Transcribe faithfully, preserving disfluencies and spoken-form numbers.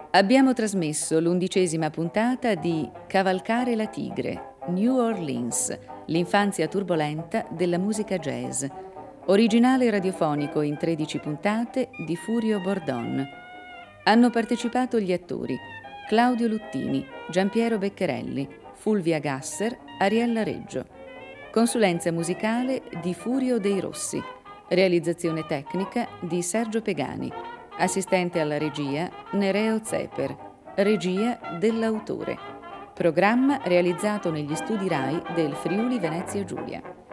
Abbiamo trasmesso l'undicesima puntata di Cavalcare la tigre, New Orleans, l'infanzia turbolenta della musica jazz. Originale radiofonico in tredici puntate di Furio Bordon. Hanno partecipato gli attori Claudio Luttini, Giampiero Beccherelli, Fulvia Gasser, Ariella Reggio. Consulenza musicale di Furio Dei Rossi. Realizzazione tecnica di Sergio Pegani. Assistente alla regia Nereo Zeper. Regia dell'autore. Programma realizzato negli studi RAI del Friuli Venezia Giulia.